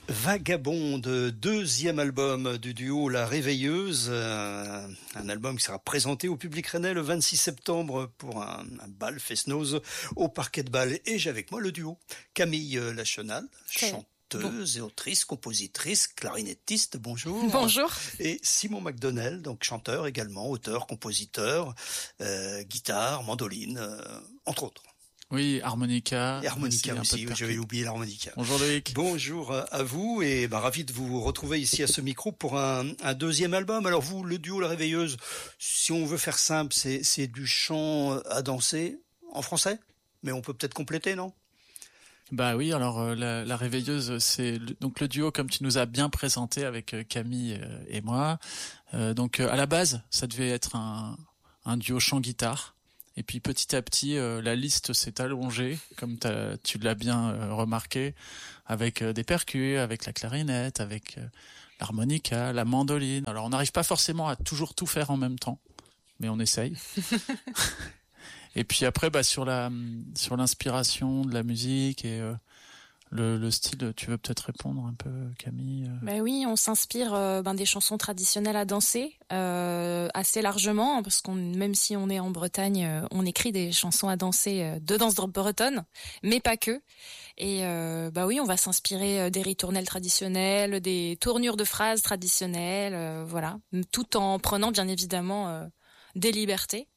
Vagabonde, deuxième album du duo La Réveilleuse, un album qui sera présenté au public rennais le 26 septembre pour un bal Fest-Noz au Parquet de Bâle. Et j'ai avec moi le duo Camille Lachenal, chanteuse et autrice, compositrice, clarinettiste, bonjour. Bonjour. Et Simon McDonnell, donc chanteur également, auteur, compositeur, guitare, mandoline, entre autres. Oui, harmonica. Et harmonica aussi, j'avais oublié l'harmonica. Bonjour Loïc. Bonjour à vous et ravi de vous retrouver ici à ce micro pour un deuxième album. Alors vous, le duo La Réveilleuse, si on veut faire simple, c'est du chant à danser en français, mais on peut peut-être compléter, non ? Bah oui, alors la Réveilleuse, c'est donc le duo comme tu nous as bien présenté avec Camille et moi. Donc à la base, ça devait être un duo chant-guitare. Et puis petit à petit, la liste s'est allongée, comme tu l'as bien remarqué, avec des percus, avec la clarinette, avec l'harmonica, la mandoline. Alors on n'arrive pas forcément à toujours tout faire en même temps, mais on essaye. Et puis après, sur l'inspiration de la musique et le style, tu veux peut-être répondre un peu, Camille ? Ben oui, on s'inspire des chansons traditionnelles à danser assez largement, parce qu'on même si on est en Bretagne, on écrit des chansons à danser de danse bretonne, mais pas que. Et oui, on va s'inspirer des ritournelles traditionnelles, des tournures de phrases traditionnelles, voilà, tout en prenant bien évidemment des libertés.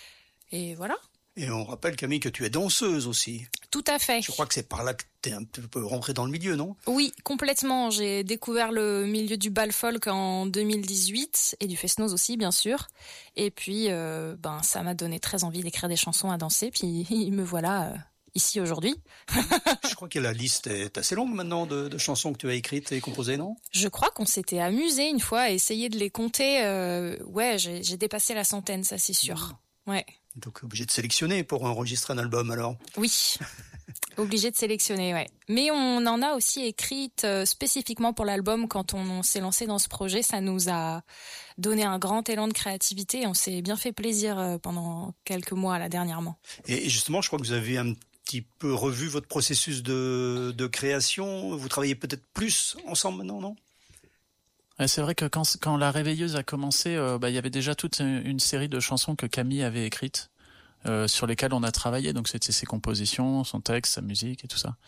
Et voilà. Et on rappelle, Camille, que tu es danseuse aussi. Tout à fait. Je crois que c'est par là que tu es un peu rentrée dans le milieu, non ? Oui, complètement. J'ai découvert le milieu du bal folk en 2018 et du Fest-Noz aussi, bien sûr. Et puis, ça m'a donné très envie d'écrire des chansons à danser. Puis, me voilà ici aujourd'hui. Je crois que la liste est assez longue maintenant de chansons que tu as écrites et composées, non ? Je crois qu'on s'était amusé une fois à essayer de les compter. J'ai dépassé la centaine, ça c'est sûr. Ouais. Donc obligé de sélectionner pour enregistrer un album alors. Oui, obligé de sélectionner, ouais. Mais on en a aussi écrite spécifiquement pour l'album quand on s'est lancé dans ce projet. Ça nous a donné un grand élan de créativité. On s'est bien fait plaisir pendant quelques mois là dernièrement. Et justement, je crois que vous avez un petit peu revu votre processus de création. Vous travaillez peut-être plus ensemble maintenant, non ? C'est vrai que quand La Réveilleuse a commencé, il y avait déjà toute une série de chansons que Camille avait écrites, sur lesquelles on a travaillé. Donc c'était ses compositions, son texte, sa musique et tout ça.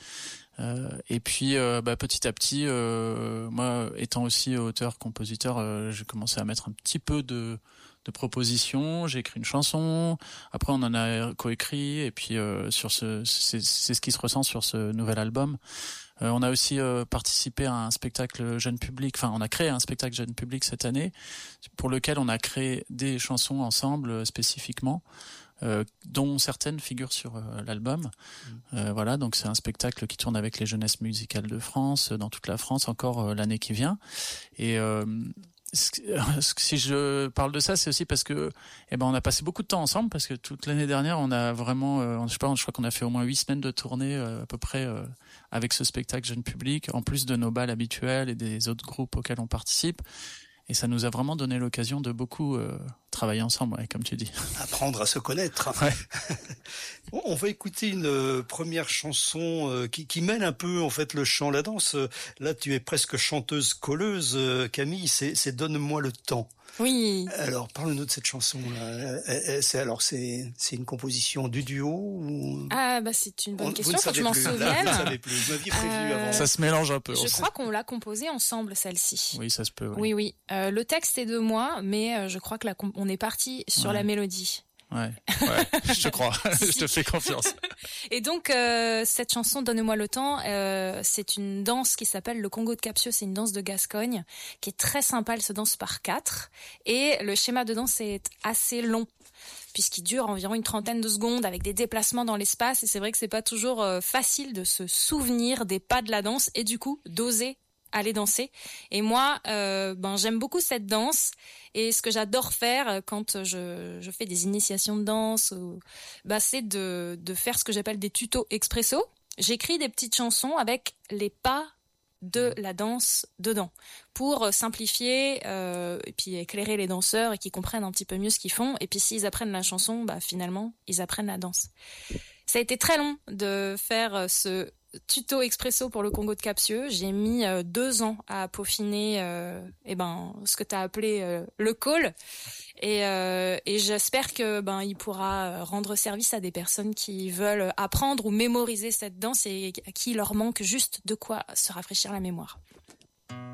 Et puis petit à petit, moi étant aussi auteur-compositeur, j'ai commencé à mettre un petit peu de propositions. J'ai écrit une chanson. Après on en a coécrit. Et puis c'est ce qui se ressent sur ce nouvel album. On a aussi participé à un spectacle jeune public, on a créé un spectacle jeune public cette année, pour lequel on a créé des chansons ensemble spécifiquement, dont certaines figurent sur l'album. Voilà, donc c'est un spectacle qui tourne avec les jeunesses musicales de France, dans toute la France, encore l'année qui vient. Et si je parle de ça, c'est aussi parce que on a passé beaucoup de temps ensemble, parce que toute l'année dernière on a vraiment je crois qu'on a fait au moins 8 semaines de tournée à peu près avec ce spectacle jeune public, en plus de nos balles habituelles et des autres groupes auxquels on participe. Et ça nous a vraiment donné l'occasion de beaucoup travailler ensemble, comme tu dis. Apprendre à se connaître. Ouais. On va écouter une première chanson qui mêle un peu en fait le chant, la danse. Là, tu es presque chanteuse colleuse, Camille. C'est Donne-moi le temps. Oui. Alors, parle-nous de cette chanson-là. C'est une composition du duo ou... Ah, c'est une bonne question, quand je m'en souviens. Vous ne savez plus, vous m'aviez prévenu avant. Ça se mélange un peu. Je crois qu'on l'a composée ensemble, celle-ci. Oui, ça se peut. Oui. Le texte est de moi, mais je crois que on est parti sur la mélodie. Ouais, je te crois, je te fais confiance. Et donc cette chanson Donne-moi le temps, c'est une danse qui s'appelle le Congo de Captieux, c'est une danse de Gascogne qui est très sympa, elle se danse par 4 et le schéma de danse est assez long puisqu'il dure environ une trentaine de secondes avec des déplacements dans l'espace et c'est vrai que c'est pas toujours facile de se souvenir des pas de la danse et du coup d'oser aller danser. Et moi, j'aime beaucoup cette danse. Et ce que j'adore faire quand je fais des initiations de danse, c'est de faire ce que j'appelle des tutos expresso. J'écris des petites chansons avec les pas de la danse dedans pour simplifier et puis éclairer les danseurs et qu'ils comprennent un petit peu mieux ce qu'ils font. Et puis s'ils apprennent la chanson, finalement, ils apprennent la danse. Ça a été très long de faire ce tuto expresso pour le Congo de Captieux. J'ai mis 2 ans à peaufiner ce que tu as appelé le call. Et j'espère que il pourra rendre service à des personnes qui veulent apprendre ou mémoriser cette danse et à qui il leur manque juste de quoi se rafraîchir la mémoire.